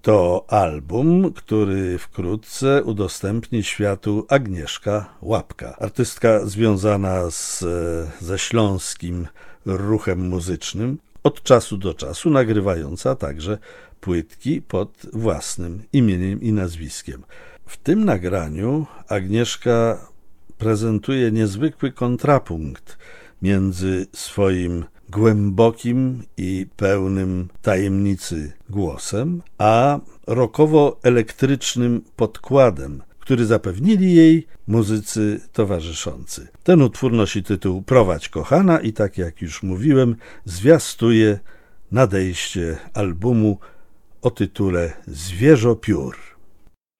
To album, który wkrótce udostępni światu Agnieszka Łapka, artystka związana ze śląskim ruchem muzycznym, od czasu do czasu nagrywająca także płytki pod własnym imieniem i nazwiskiem. W tym nagraniu Agnieszka prezentuje niezwykły kontrapunkt między swoim głębokim i pełnym tajemnicy głosem, a rockowo-elektrycznym podkładem, który zapewnili jej muzycy towarzyszący. Ten utwór nosi tytuł Prowadź kochana i tak jak już mówiłem, zwiastuje nadejście albumu o tytule Zwierzopiór.